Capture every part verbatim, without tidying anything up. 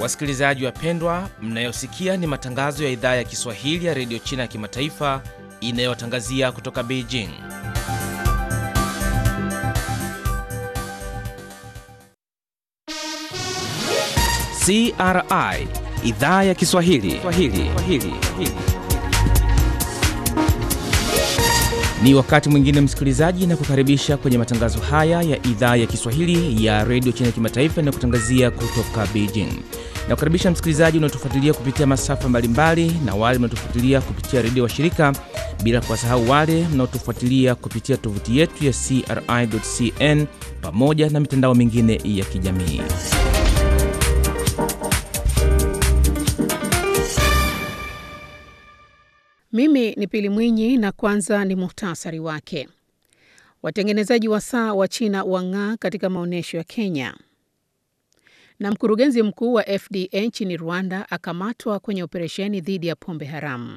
Wasikilizaji wapendwa, mnayosikia ni matangazo ya idhaa ya Kiswahili ya Radio China ya Kimataifa inayotangazia kutoka Beijing. C R I, idhaa ya Kiswahili. Swahili. Swahili. Ni wakati mwingine msikilizaji, na kukaribisha kwenye matangazo haya ya idhaa ya Kiswahili ya Radio China ya Kimataifa na kutangazia kutoka Beijing. Na kukaribisha msikilizaji unaotufuatilia kupitia masafa mbalimbali na wale mnaotufuatilia kupitia redio washirika, bila kuwasahau wale mnaotufuatilia kupitia tovuti yetu ya c r i dot c n pamoja na mitandao mingine ya kijamii. Mimi ni Pili Mwinyi na kwanza ni muhtasari wake. Watengenezaji wa saa wa China wang'aa katika maonyesho ya Kenya. Na mkurugenzi mkuu wa F D A nchini Rwanda akamatwa kwenye operesheni dhidi ya pombe haramu.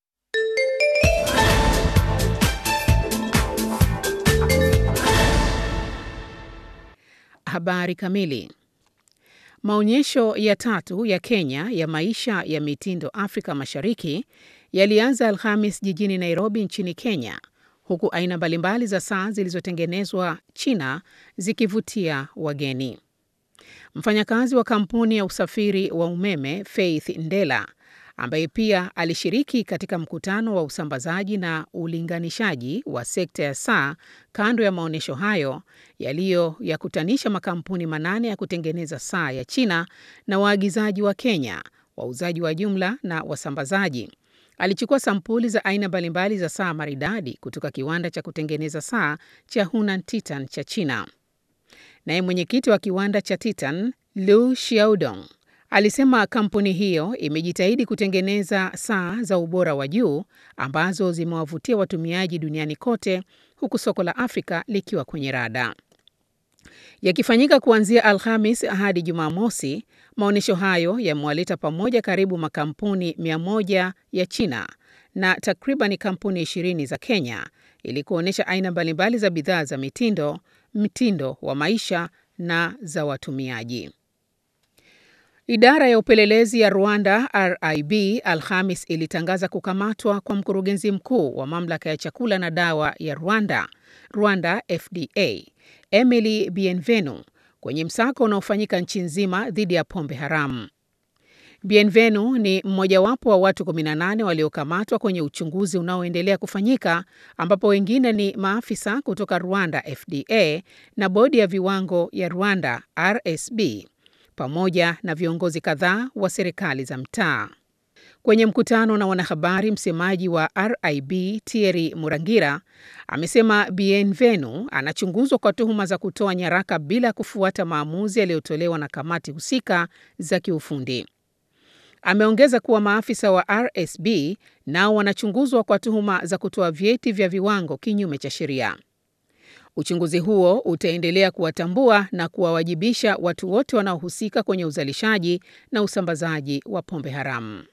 Habari kamili. Maonyesho ya tatu ya Kenya ya maisha ya mitindo Afrika Mashariki yalianza Alhamis jijini Nairobi nchini Kenya, huku aina mbalimbali za saa zilizotengenezwa China zikivutia wageni. Mfanyakazi wa kampuni ya usafiri wa umeme Faith Ndela, ambaye pia alishiriki katika mkutano wa usambazaji na ulinganishaji wa sekta ya saa kando ya maonyesho hayo yaliyoyakutanisha makampuni manane ya kutengeneza saa ya China na waagizaji wa Kenya, wauzaji wa jumla na wasambazaji, alichukua sampuli za aina mbalimbali za saa maridadi kutoka kiwanda cha kutengeneza saa cha Hunan Titan cha China. Naye mwenyekiti wa kiwanda cha Titan, Lu Xiaodong, alisema kampuni hiyo imejitahidi kutengeneza saa za ubora wa juu ambazo zimewavutia watumiaji duniani kote, huku soko la Afrika likiwa kwenye rada. Yakifanyika kuanzia Alhamis hadi Jumamosi, maonyesho hayo yamewaleta pamoja karibu makampuni mia moja ya China na takriban kampuni ishirini za Kenya ili kuonyesha aina mbalimbali za bidhaa za mitindo, mtindo wa maisha na za watumiaji. Idara ya upelelezi ya Rwanda R I B Alhamis ilitangaza kukamatwa kwa mkurugenzi mkuu wa mamlaka ya chakula na dawa ya Rwanda, Rwanda F D A, Emily Bienvenu, kwenye msako unaofanyika nchi nzima dhidi ya pombe haramu. Bienvenu ni mmojawapo wa watu kumi na nane waliokamatwa kwenye uchunguzi unaoendelea kufanyika, ambapo wengine ni maafisa kutoka Rwanda F D A na bodi ya viwango ya Rwanda R S B, pamoja na viongozi kadhaa wa serikali za mtaa. Kwenye mkutano na wanahabari, msemaji wa R I B Thierry Murangira amesema Bienvenu anachunguzwa kwa tuhuma za kutoa nyaraka bila kufuata maamuzi yaliyotolewa na kamati husika za kiufundi. Ameongeza kuwa maafisa wa R S B nao wanachunguzwa kwa tuhuma za kutoa vyeti vya viwango kinyume cha sheria. Uchunguzi huo utaendelea kuwatambua na kuwawajibisha watu wote wanaohusika kwenye uzalishaji na usambazaji wa pombe haramu.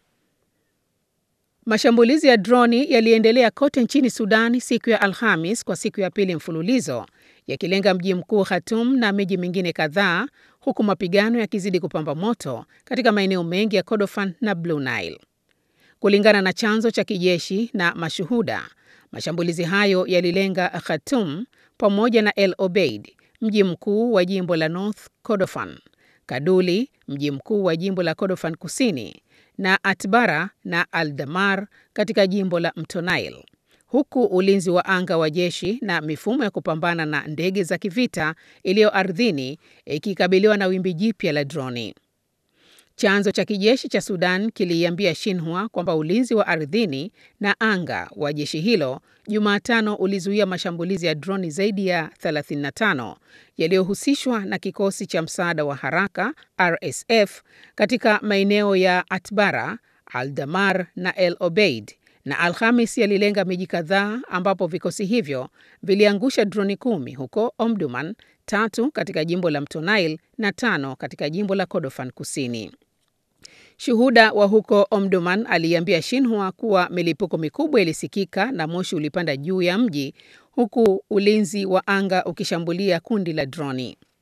Mashambulizi ya droni yaliendelea kote nchini Sudan siku ya Alhamis kwa siku ya pili mfululizo, yakilenga mji mkuu Khartoum na miji mingine kadhaa, huku mapigano yakizidi kupamba moto katika maeneo mengi ya Kordofan na Blue Nile. Kulingana na chanzo cha kijeshi na mashuhuda, mashambulizi hayo yalilenga Khartoum pamoja na El Obeid, mji mkuu wa jimbo la North Kordofan, Kaduli, mji mkuu wa jimbo la Kordofan Kusini, na Atbara na Al-Damar katika jimbo la Mto Nile, huku ulinzi wa anga wa jeshi na mifumo ya kupambana na ndege za kivita iliyo ardhini ikikabiliwa na wimbi jipya la droni. Chanzo cha kijeshi cha Sudan kiliiambia Xinhua kwamba ulinzi wa ardhini na anga wa jeshi hilo Jumatano ulizuia mashambulizi ya droni zaidi ya thelathini na tano yaliyohusishwa na kikosi cha msaada wa haraka R S F katika maeneo ya Atbara, Al-Damar na El Obeid, na Alhamis yalilenga miji kadhaa ambapo vikosi hivyo viliangusha droni kumi huko Omdurman, tatu katika jimbo la Mto Nile na tano katika jimbo la Kordofan Kusini. Shuhuda wa huko Omdurman aliambia Xinhua kuwa milipuko mikubwa ilisikika na moshi ulipanda juu ya mji, huku ulinzi wa anga ukishambulia kundi la droni.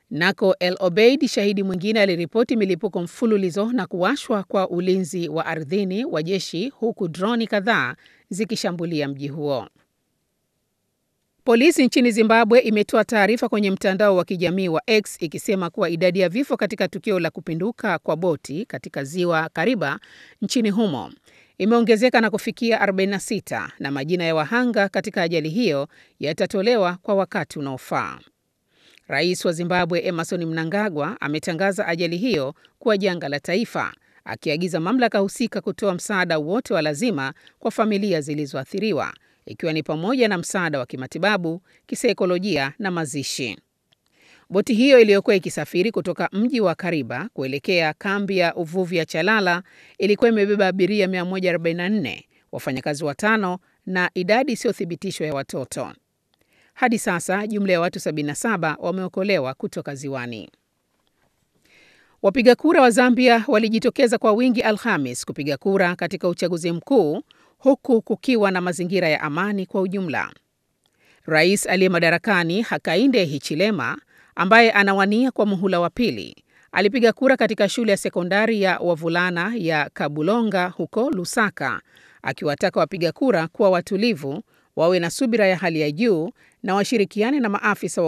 Nako El Obeid, shahidi mwingine, aliripoti milipuko mfululizo na kuwashwa kwa ulinzi wa ardhini wa jeshi, huku droni kadhaa zikishambulia mji huo. Polisi nchini Zimbabwe imetoa taarifa kwenye mtandao wa kijamii wa X ikisema kuwa idadi ya vifo katika tukio la kupinduka kwa boti katika ziwa Kariba nchini humo imeongezeka na kufikia arobaini na sita, na majina ya wahanga katika ajali hiyo yatatolewa kwa wakati unaofaa. Rais wa Zimbabwe Emmerson Mnangagwa ametangaza ajali hiyo kuwa janga la taifa, akiagiza mamlaka husika kutoa msaada wote wa lazima kwa familia zilizoathiriwa, ikiwa ni pamoja na msaada wa kimatibabu, kisaikolojia na mazishi. Boti hiyo iliyokuwa ikisafiri kutoka mji wa Kariba kuelekea kambi ya uvuvi ya Chalala ilikuwa imebeba abiria mia moja arobaini na nne, wafanyakazi watano na idadi isiyothibitishwa ya watoto. Hadi sasa jumla ya watu sabini na saba wameokolewa kutoka ziwani. Wapiga kura wa Zambia walijitokeza kwa wingi Alhamis kupiga kura katika uchaguzi mkuu, huku kukiwa na mazingira ya amani kwa ujumla. Rais aliye madarakani Hakainde Hichilema, ambaye anawania kwa muhula wa pili, alipiga kura katika shule ya sekondari ya wavulana ya Kabulonga huko Lusaka, akiwataka wapiga kura kuwa watulivu, wawe na subira ya hali ya juu na washirikiane na maafisa